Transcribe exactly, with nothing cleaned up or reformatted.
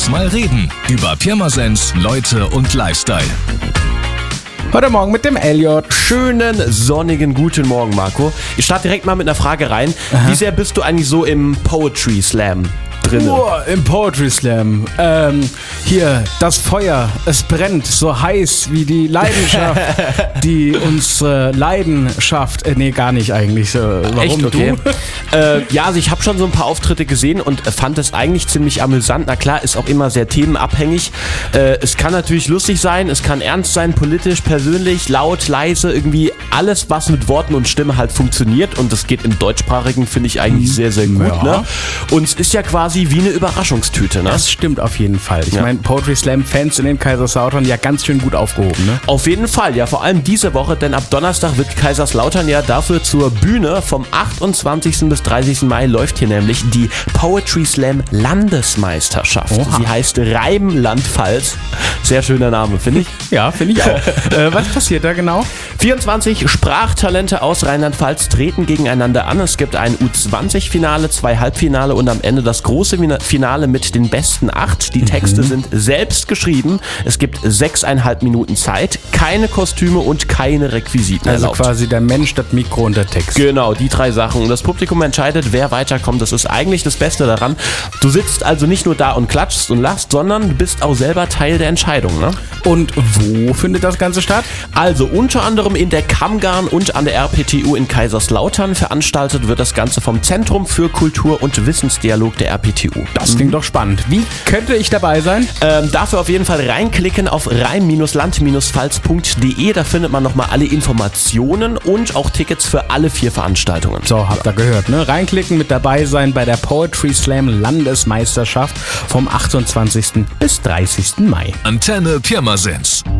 Lass mal reden über Pirmasens, Leute und Lifestyle. Heute Morgen mit dem Elliot. Schönen, sonnigen guten Morgen, Marco. Ich starte direkt mal mit einer Frage rein. Aha. Wie sehr bist du eigentlich so im Poetry Slam drin? Oh, im Poetry Slam. Ähm, hier, das Feuer, es brennt so heiß wie die Leidenschaft, die unsere Leidenschaft, äh, nee, gar nicht eigentlich. Äh, warum Echt? Okay. Du? Äh, ja, also ich habe schon so ein paar Auftritte gesehen und fand es eigentlich ziemlich amüsant. Na klar, ist auch immer sehr themenabhängig. Äh, es kann natürlich lustig sein, es kann ernst sein, politisch, persönlich, laut, leise, irgendwie alles, was mit Worten und Stimme halt funktioniert. Und das geht im Deutschsprachigen, finde ich eigentlich sehr, sehr gut. Ja. Ne? Und es ist ja quasi wie eine Überraschungstüte. Ne? Das stimmt auf jeden Fall. Ich Ja. meine, Poetry Slam Fans in den Kaiserslautern ja ganz schön gut aufgehoben, ne? Auf jeden Fall, ja, vor allem diese Woche, denn ab Donnerstag wird Kaiserslautern ja dafür zur Bühne. Vom achtundzwanzigsten bis dreißigsten Mai läuft hier nämlich die Poetry Slam Landesmeisterschaft. Oha. Sie heißt Rheinland-Pfalz. Sehr schöner Name, finde ich. Ja, finde ich auch. äh, was passiert da genau? vierundzwanzig Sprachtalente aus Rheinland-Pfalz treten gegeneinander an. Es gibt ein U zwanzig Finale, zwei Halbfinale und am Ende das große Finale mit den besten acht. Die Texte Mhm. sind selbst geschrieben. Es gibt sechseinhalb Minuten Zeit, keine Kostüme und keine Requisiten Also erlaubt. quasi der Mensch, das Mikro und der Text. Genau, die drei Sachen. Und das Publikum entscheidet, wer weiterkommt. Das ist eigentlich das Beste daran. Du sitzt also nicht nur da und klatschst und lachst, sondern du bist auch selber Teil der Entscheidung. Ne? Und wo findet das Ganze statt? Also unter anderem in der Kammgarn und an der R P T U in Kaiserslautern. Veranstaltet wird das Ganze vom Zentrum für Kultur- und Wissensdialog der R P T U. Das klingt doch spannend. Wie könnte ich dabei sein? Ähm, dafür auf jeden Fall reinklicken auf rhein-land-pfalz punkt de. Da findet man nochmal alle Informationen und auch Tickets für alle vier Veranstaltungen. So, habt ihr gehört, ne? Reinklicken, mit dabei sein bei der Poetry Slam Landesmeisterschaft vom achtundzwanzigsten bis dreißigsten Mai. Antenne Pirmasens.